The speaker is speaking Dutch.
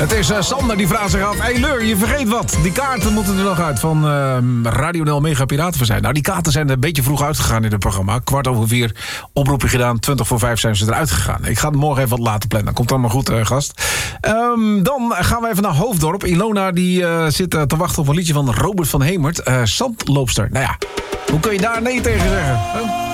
Het is Sander die vraagt zich af. Hey Leur, je vergeet wat. Die kaarten moeten er nog uit van Radio Nel Mega Piratenverzijn. Nou, die kaarten zijn een beetje vroeg uitgegaan in het programma. 4:15, oproepje gedaan. 4:20 zijn ze eruit gegaan. Ik ga het morgen even wat later plannen. Dat komt allemaal goed, gast. Dan gaan we even naar Hoofddorp. Ilona die zit te wachten op een liedje van Robert van Hemert. Zandloopster. Nou ja, hoe kun je daar nee tegen zeggen?